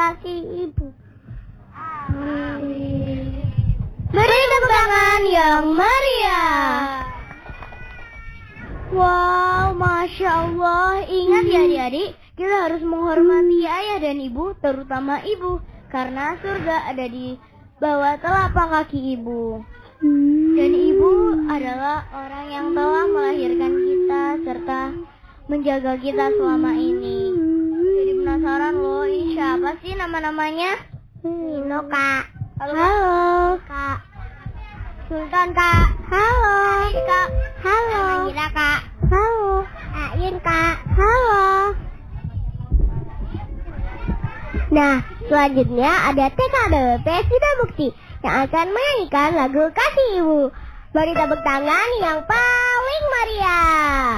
kaki ibu. Beri tepuk tangan yang meriah. Wow, Masya Allah. Ingat ya adik-adik, kita harus menghormati ayah dan ibu, terutama ibu, karena surga ada di bawah telapak kaki ibu. Dan ibu adalah orang yang telah melahirkan kita serta menjaga kita selama ini. Jadi penasaran loh, ini siapa sih nama-namanya? Nino, Kak. Halo, Kak. Sultan, Kak. Halo, Kak. Halo, Ngira, Kak. Halo, Ayun, Kak. Halo. Nah, selanjutnya ada TKD Presida Bukti yang akan menyanyikan lagu Kasih Ibu. Beri tepuk tangan yang paling meriah.